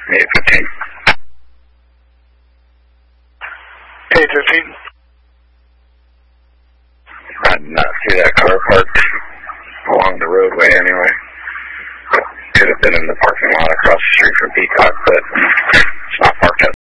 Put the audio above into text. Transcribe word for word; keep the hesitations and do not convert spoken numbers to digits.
eight fifteen. eight fifteen. I did not see that car parked along the roadway anyway. Could have been in the parking lot across the street from Peacock, but it's not parked up